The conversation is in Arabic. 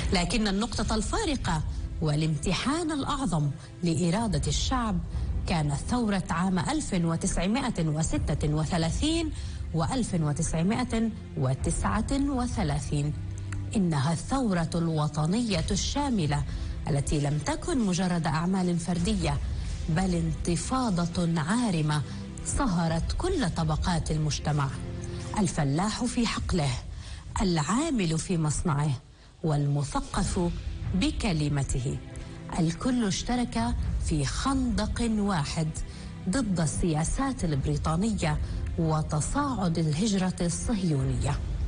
لكن النقطة الفارقة والامتحان الأعظم لإرادة الشعب كانت ثورة عام 1936 و 1939. إنها الثورة الوطنية الشاملة التي لم تكن مجرد أعمال فردية، بل انتفاضة عارمة صهرت كل طبقات المجتمع: الفلاح في حقله، العامل في مصنعه، والمثقف بكلمته. الكل اشترك في خندق واحد ضد السياسات البريطانية وتصاعد الهجرة الصهيونية.